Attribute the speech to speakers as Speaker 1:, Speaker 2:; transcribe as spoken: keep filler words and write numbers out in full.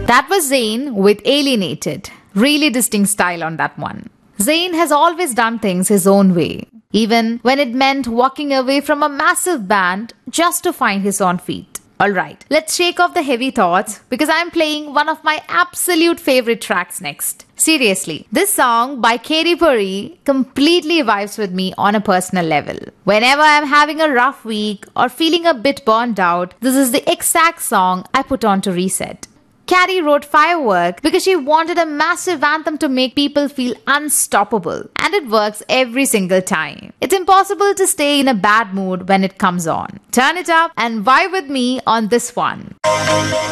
Speaker 1: That was Zayn with Alienated. Really distinct style on that one. Zayn has always done things his own way, even when it meant walking away from a massive band just to find his own feet. Alright, let's shake off the heavy thoughts because I'm playing one of my absolute favorite tracks next. Seriously, this song by Katy Perry completely vibes with me on a personal level. Whenever I'm having a rough week or feeling a bit burned out, this is the exact song I put on to reset. Katy wrote Firework because she wanted a massive anthem to make people feel unstoppable, and it works every single time. It's impossible to stay in a bad mood when it comes on. Turn it up and vibe with me on this one.